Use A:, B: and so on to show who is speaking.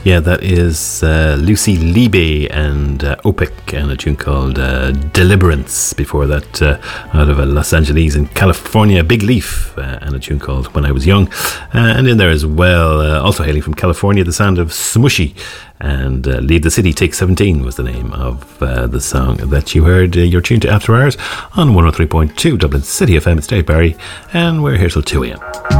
A: Yeah, that is Lucy Liebe and OPEC and a tune called Deliverance. Before that, out of Los Angeles in California, Big Leaf and a tune called When I Was Young. And in there as well, also hailing from California, the sound of Smushy. And Leave the City, Take 17 was the name of the song that you heard. You're tuned to After Hours on 103.2 Dublin City FM. It's Dave Barry, and we're here till 2 a.m.